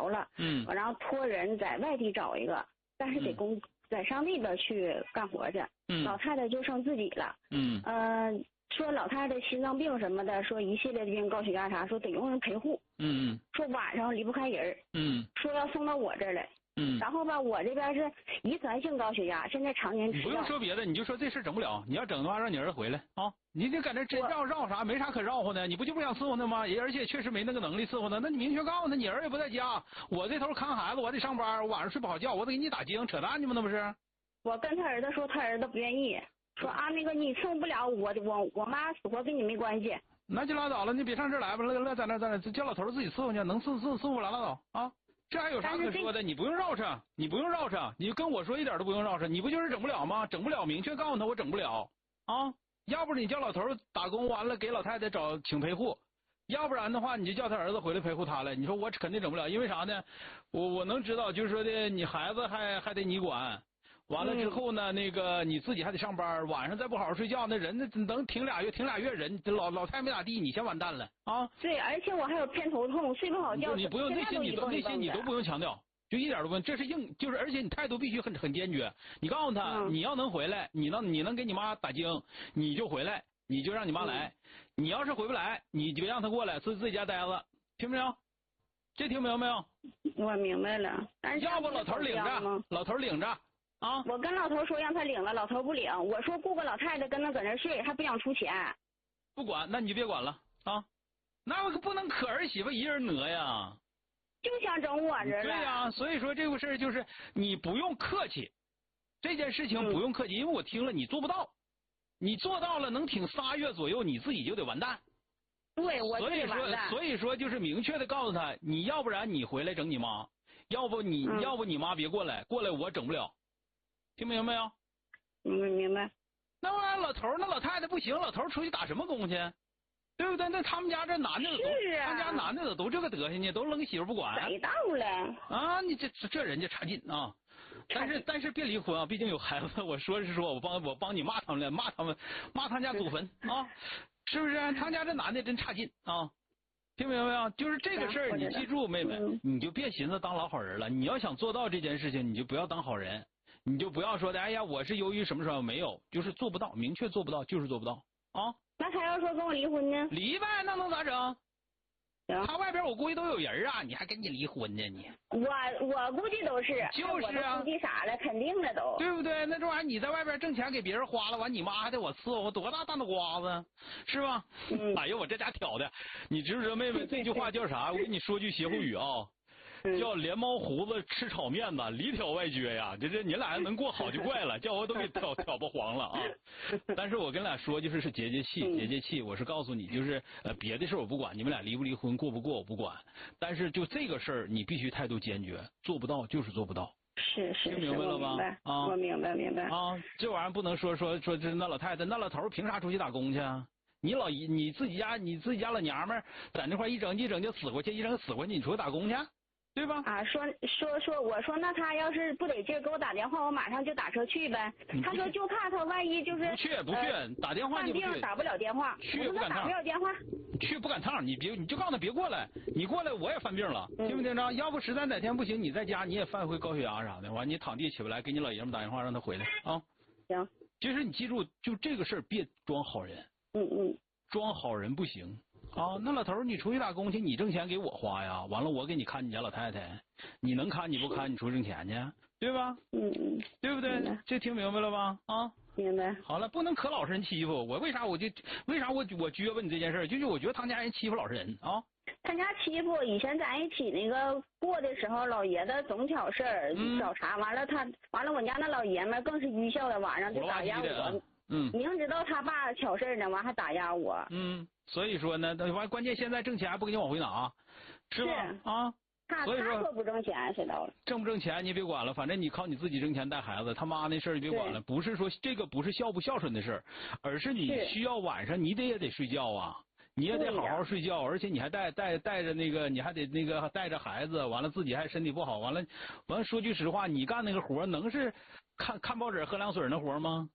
着了，然后托人在外地找一个，但是得在上地边去干活去，老太太就剩自己了，说老太太心脏病什么的，说一系列的病，高血压啥，说得用人陪护，说晚上离不开人，说要送到我这儿来，然后吧，我这边是遗传性高血压，现在常年吃药。 你不用说别的，你就说这事整不了，你要整的话，让你儿子回来啊！你这搁这真绕啥，没啥可绕乎的，你不就不想伺候他吗？而且确实没那个能力伺候他，那你明确告诉他，你儿子也不在家，我这头看孩子，我得上班，我晚上睡不好觉，我得给你打精，扯淡去吗？那不是？ 我跟他儿子说，他儿子不愿意，说啊那个你伺候不了我妈死活跟你没关系。 那就拉倒了，你别上这儿来吧，在那叫老头自己伺候去，能伺候不了拉倒啊。这还有啥可说的？你不用绕扯，你跟我说一点都不用绕扯，你不就是整不了吗？整不了，明确告诉他我整不了啊！要不你叫老头打工完了给老太太请陪护，要不然的话你就叫他儿子回来陪护他来。你说我肯定整不了，因为啥呢？我能知道，就是说的你孩子还得你管，完了之后呢，那个你自己还得上班，晚上再不好好睡觉，那人能挺俩月人，老太没咋地，你先完蛋了啊！ 对，而且我还有偏头痛，睡不好觉。 你不用那些你都不用强调，就一点都不用，这是硬，就是而且你态度必须很坚决。你告诉他，你要能回来，你能给你妈打精，你就回来，你就让你妈来。你要是回不来，你就让他过来，自己家待着，听没有？这听明白没有？ 我明白了。但是要不老头领着。啊！ 我跟老头说让他领了，老头不领。我说雇个老太太跟他搁那睡，还不想出钱。 不管，那你就别管了啊！那可不能可儿媳妇一人讹呀。 就想整我这了。 对呀，所以说这个事儿就是你不用客气，这件事情不用客气，因为我听了你做不到，你做到了能挺3月左右，你自己就得完蛋。 对，我就得完蛋。 所以说就是明确的告诉他，你要不然你回来整你妈，要不你妈别过来我整不了。听明白没有？ 明白。 那玩意儿老头那老太太不行，老头出去打什么工去？对不对？那他们家这男的他们家男的都这个德行呢，都扔媳妇不管。 谁到了？ 啊，你这人家差劲啊！但是别离婚啊，毕竟有孩子。我说是说我帮你骂他们了，骂他家祖坟啊，是不是？他家这男的真差劲啊！听明白没有？就是这个事儿，你记住，妹妹，你就别寻思当老好人了。你要想做到这件事情，你就不要当好人。你就不要说的，哎呀，我是由于什么没有，就是做不到，明确做不到，就是做不到啊。 那他要说跟我离婚呢？ 离呗，那能咋整？他外边我估计都有人啊，你还跟你离婚呢你？ 我估计都是， 就是啊， 估计傻了，肯定的都， 对不对？那这玩意儿你在外边挣钱给别人花了，完你妈还得我伺候，我多大大脑瓜子，是吧？哎呦，我这家挑的，你知不知道妹妹这句话叫啥？我跟你说句歇后语啊。叫连猫胡子吃炒面子，里挑外撅呀！这你俩能过好就怪了，叫我都给挑不黄了啊！但是我跟俩说，就是节气，我是告诉你，就是别的事我不管，你们俩离不离婚过不过我不管，但是就这个事儿你必须态度坚决，做不到就是做不到。 是， 听明白了吗？啊， 我明白啊，这玩意儿不能说这那老太太那老头凭啥出去打工去啊？你自己家老娘们在那块一整就死过去，你出去打工去？对吧？ 啊，我说那他要是不得劲给我打电话，我马上就打车去呗。他说就怕他万一就是不去，打电话你不去， 犯病打不了电话， 去不赶趟， 打不了电话， 去不赶趟，你就告诉他别过来，你过来我也犯病了，听没听着？要不实在哪天不行，你在家你也犯回高血压啥的，完你躺地起不来，给你老爷们打电话让他回来啊。 行， 就是你记住，就这个事儿别装好人。装好人不行啊！那老头你出去打工去，你挣钱给我花呀，完了我给你看你家老太太，你能看你不看，你出去挣钱去，对吧？对不对？这听明白了吧？啊， 明白。 好了，不能可老实人欺负我，为啥我撅巴你这件事，就是我觉得他家人欺负老实人啊。 他家欺负以前在一起那个过的时候，老爷子总挑事儿找茬，完了我家那老爷们更是愚孝的，晚上就打压我。明知道他爸挑事呢，完还打压我。 所以说呢，完关键现在挣钱还不给你往回拿，是吧？啊， 他说不挣钱，谁到了？ 挣不挣钱你别管了，反正你靠你自己挣钱带孩子，他妈那事儿你别管了。不是说这个不是孝不孝顺的事儿，而是你需要晚上你也得睡觉啊，你也得好好睡觉，而且你还带着那个，你还得那个带着孩子，完了自己还身体不好，完了说句实话，你干那个活能是看报纸喝凉水那活吗？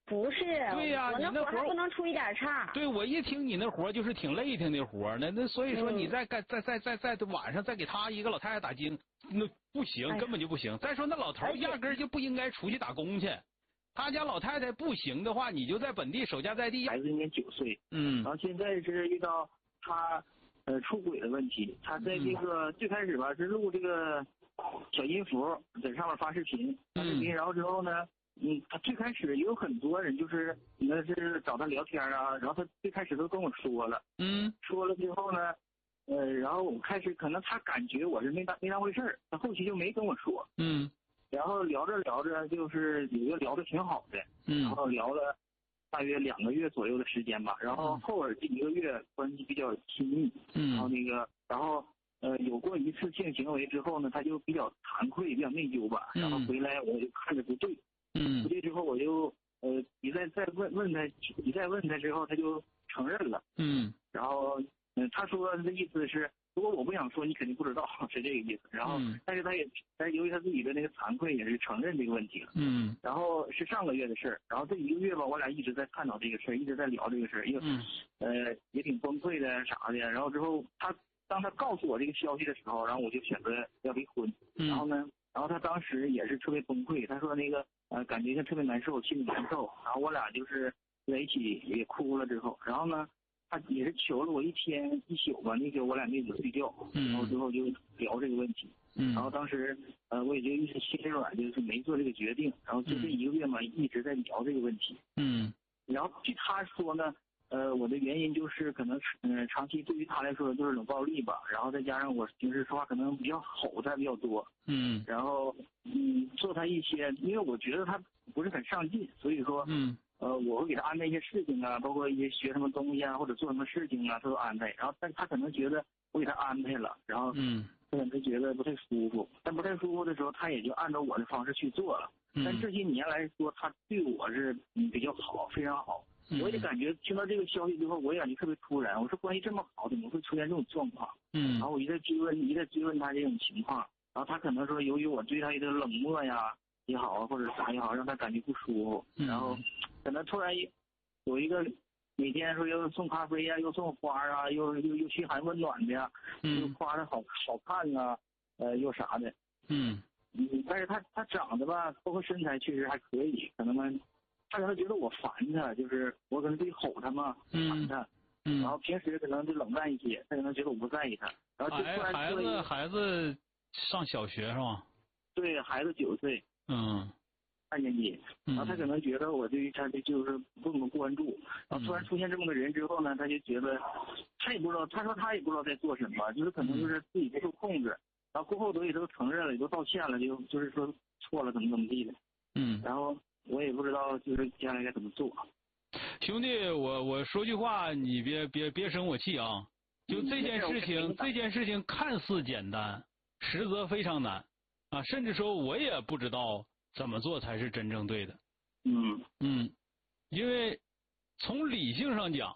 不是， 对呀， 我那活还不能出一点差。 对，我一听你那活就是挺累挺的活，那所以说你在晚上再给他一个老太太打更，那不行，根本就不行。再说那老头压根就不应该出去打工去，他家老太太不行的话，你就在本地守家在地。 孩子今年9岁，然后现在是遇到他出轨的问题，他在这个最开始吧是录这个小音符在上面发视频，然后之后呢。他最开始也有很多人就是那是找他聊天啊，然后他最开始都跟我说了，说了之后呢，然后我开始可能他感觉我是没当回事儿，他后期就没跟我说，然后聊着聊着就是有个聊得挺好的，然后聊了大约2个月左右的时间吧，然后后耳这1个月关系比较亲密，然后有过一次性行为之后呢，他就比较惭愧，比较内疚吧，然后回来我就看着不对。不对之后我就一再问他之后他就承认了，然后他说的意思是如果我不想说你肯定不知道，是这个意思。然后但是他由于他自己的那个惭愧也是承认这个问题了，然后是上个月的事儿，然后这1个月吧我俩一直在探讨这个事儿，一直在聊这个事儿，因为也挺崩溃的啥的。然后之后当他告诉我这个消息的时候，然后我就选择要离婚，然后他当时也是特别崩溃，他说那个感觉特别难受，心里难受，然后我俩就是在一起也哭了之后，然后呢他也是求了我1天1宿吧，那天我俩没怎么睡觉，然后之后就聊这个问题，然后当时我也就一时心软，就是没做这个决定，然后就这1个月嘛一直在聊这个问题，然后据他说呢我的原因就是可能长期对于他来说就是冷暴力吧，然后再加上我平时说话可能比较吼他比较多，然后做他一些，因为我觉得他不是很上进，所以说我会给他安排一些事情啊，包括一些学什么东西啊或者做什么事情啊他都安排，然后但他可能觉得我给他安排了，然后他可能觉得不太舒服，但不太舒服的时候他也就按照我的方式去做了，但这些年来说他对我是比较好，非常好。我也感觉听到这个消息之后，我也感觉特别突然。我说关系这么好，怎么会出现这种状况？然后我一再追问他这种情况，然后他可能说由于我对他的冷漠呀也好，或者啥也好，让他感觉不舒服。然后可能突然有一个每天说又送咖啡呀，又送花啊，又嘘寒问暖的呀，又夸他好看啊，又啥的。但是他长得吧，包括身材确实还可以，可能他可能觉得我烦他，就是我可能对吼他嘛，烦他，然后平时可能就冷淡一些，他可能觉得我不在意他，然后就突然孩子上小学是吗？ 对，孩子9岁，2年级，然后他可能觉得我对于他的就是不怎么关注，然后突然出现这么个人之后呢，他就觉得他也不知道，他说他也不知道在做什么，就是可能就是自己不受控制，然后过后也都承认了，也都道歉了，就是说错了怎么地的，然后。我也不知道，就是接下来该怎么做。 兄弟，我说句话，你别生我气啊！就这件事情看似简单，实则非常难啊！甚至说我也不知道怎么做才是真正对的。因为从理性上讲，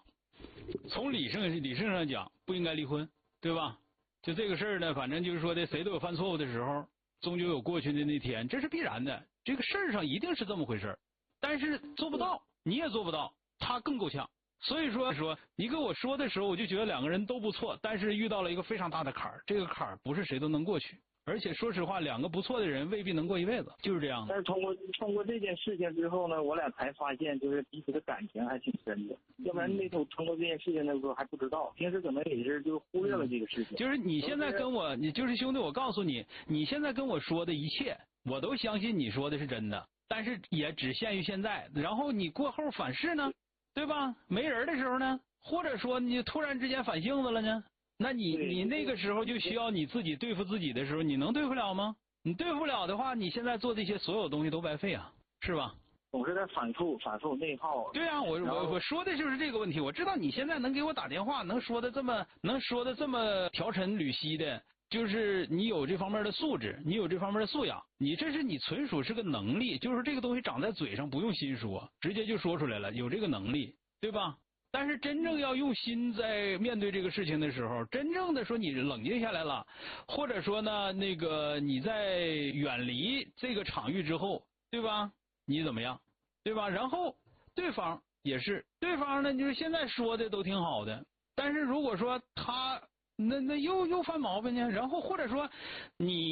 不应该离婚，对吧？就这个事儿呢，反正就是说的，谁都有犯错误的时候，终究有过去的那天，这是必然的。这个事儿上一定是这么回事，但是做不到，你也做不到，他更够呛。所以说你跟我说的时候，我就觉得2个人都不错，但是遇到了一个非常大的坎儿，这个坎儿不是谁都能过去。而且说实话，2个不错的人未必能过一辈子，就是这样的。 但是通过这件事情之后呢，我俩才发现，就是彼此的感情还挺深的。要不然那时候通过这件事情的时候还不知道，平时可能也是就忽略了这个事情。 就是你现在跟我，你就是兄弟，我告诉你，你现在跟我说的一切，我都相信你说的是真的，但是也只限于现在。然后你过后反噬呢，对吧？没人的时候呢，或者说你突然之间反性子了呢？那你那个时候就需要你自己对付自己的时候，你能对付了吗？你对付不了的话，你现在做这些所有东西都白费啊，是吧？ 总是在反复内耗。 对啊，我说的就是这个问题。我知道你现在能给我打电话，能说的这么条陈缕析的，就是你有这方面的素质，你有这方面的素养，你这是你纯属是个能力，就是这个东西长在嘴上，不用心说，直接就说出来了，有这个能力，对吧？但是真正要用心在面对这个事情的时候，真正的说你冷静下来了，或者说呢，那个你在远离这个场域之后，对吧？你怎么样，对吧？然后对方也是，对方呢就是现在说的都挺好的，但是如果说他那又犯毛病呢，然后或者说你